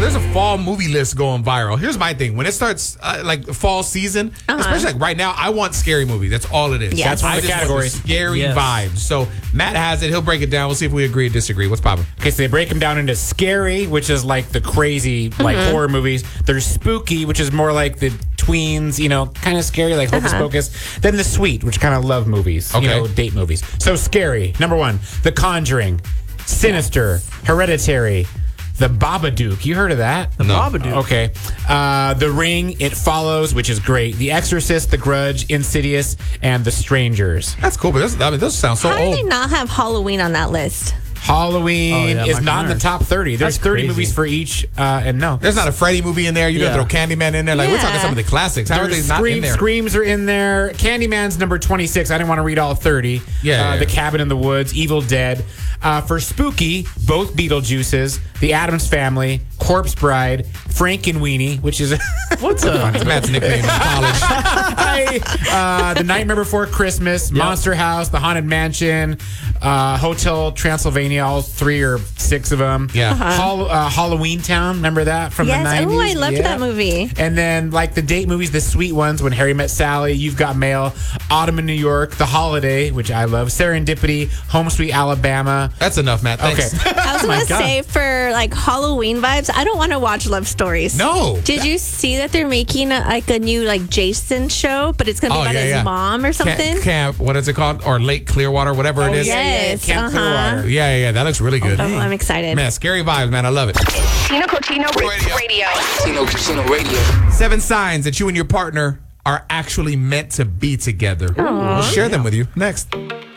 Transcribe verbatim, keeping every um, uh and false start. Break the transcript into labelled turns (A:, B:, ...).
A: there's a fall movie list going viral. Here's my thing: when it starts uh, like fall season, uh-huh. especially like right now, I want scary movie. That's all it is.
B: Yes.
A: That's one of the categories. Scary yes. vibes. So Matt has it. He'll break it down. We'll see if we agree or disagree. What's poppin'?
C: Okay, so they break them down into scary, which is like the crazy, like mm-hmm. horror movies. There's spooky, which is more like the tweens, you know, kind of scary, like Hocus uh-huh. Pocus. Then the sweet, which kind of love movies, okay. you know, date movies. So scary. Number one, The Conjuring, Sinister, yes. Hereditary, The Babadook. You heard of that?
D: The no. Babadook.
C: Okay. Uh, The Ring, It Follows, which is great. The Exorcist, The Grudge, Insidious, and The Strangers.
A: That's cool, but this, I mean, those sound so
B: How
A: old.
B: How do they not have Halloween on that list?
C: Halloween oh, yeah, is not in the top thirty. There's
D: That's
C: thirty
D: crazy.
C: movies for each, uh, and no.
A: There's not a Freddy movie in there. You're yeah. going to throw Candyman in there. Like,
B: yeah.
A: we're talking some of the classics. How
C: There's
A: are they
C: Scream,
A: not in there?
C: Screams are in there. Candyman's number twenty-six. I didn't want to read all thirty.
A: Yeah,
C: uh,
A: yeah.
C: The Cabin in the Woods, Evil Dead. Uh, for spooky, both Beetlejuices, The Addams Family, Corpse Bride, Frankenweenie, which is...
D: What's up?
A: It's Matt's nickname in college.
C: uh, The Nightmare Before Christmas, yep. Monster House, The Haunted Mansion, uh, Hotel Transylvania, all three or six of them.
A: Yeah.
C: Uh-huh. Hall, uh, Halloween Town, remember that from
B: yes.
C: the nineties?
B: Oh, I loved
C: yeah.
B: that movie.
C: And then like the date movies, the sweet ones, When Harry Met Sally, You've Got Mail, Autumn in New York, The Holiday, which I love, Serendipity, Home Sweet Alabama.
A: That's enough, Matt. Thanks.
C: Okay.
B: I was going to say for like Halloween vibes, I don't want to watch love stories.
A: No.
B: Did you see that they're making a, like a new like Jason show, but it's going to be
A: oh,
B: about
A: yeah,
B: his
A: yeah.
B: mom or something?
A: Camp, camp, what is it called? Or Lake Clearwater, whatever
C: oh,
A: it is.
B: Yes.
C: Camp
B: uh-huh.
C: Clearwater.
A: Yeah, yeah, that looks really good.
B: Oh, I'm excited.
A: Man, scary vibes, man. I love it.
E: Tino Cochino Radio. Radio.
F: Tino Cochino Radio.
A: Seven signs that you and your partner are actually meant to be together.
B: Aww.
A: We'll share them with you next.